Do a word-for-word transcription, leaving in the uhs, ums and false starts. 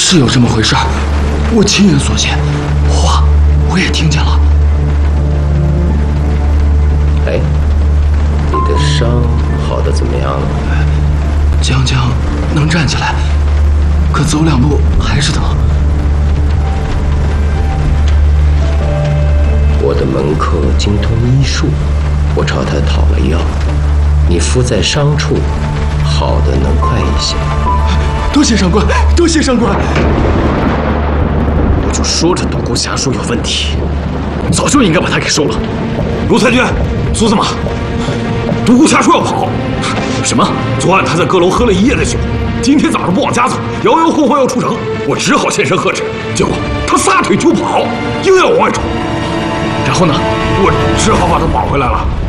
是有这么回事，我亲眼所见，话我也听见了。 哎，你的伤好的怎么样了？ 将将能站起来，可走两步还是疼。 我的门客精通医术，我朝他讨了药，你敷在伤处，好的能快一些。 多谢上官，多谢上官。 我就说这独孤侠术有问题，早就应该把他给收了。 卢太君，苏司马，独孤侠说要跑。 什么？ 昨晚他在阁楼喝了一夜的酒，今天早上不往家走，摇摇晃晃要出城，我只好现身呵斥，结果他撒腿就跑，硬要往外闯。 然后呢？ 我只好把他绑回来了。